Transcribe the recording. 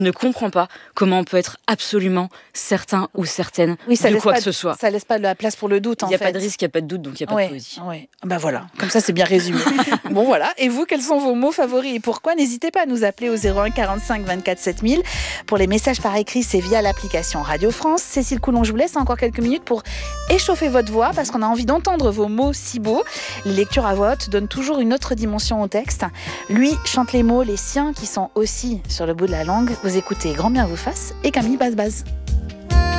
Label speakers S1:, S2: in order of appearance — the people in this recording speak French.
S1: ne comprend pas comment on peut être absolument certain ou certaine de quoi que ce soit.
S2: Ça laisse pas de la place pour le doute, en fait.
S1: Il n'y a pas de risque, il n'y a pas de doute, donc il n'y a pas de poésie.
S2: Ouais. Bah voilà, comme ça c'est bien résumé. Bon voilà, et vous, quels sont vos mots favoris et pourquoi? N'hésitez pas à nous appeler au 01 45 24 7000. Pour les messages par écrit, c'est via l'application Radio France. Cécile Coulon, je vous laisse encore quelques minutes pour échauffer votre voix parce qu'on a envie d'entendre vos mots si beaux. Les lectures à voix haute donnent toujours une autre dimension au texte. Lui chante les mots, les siens qui sont aussi sur le bout de la langue. Vous écoutez Grand bien vous fasse et Camille Base.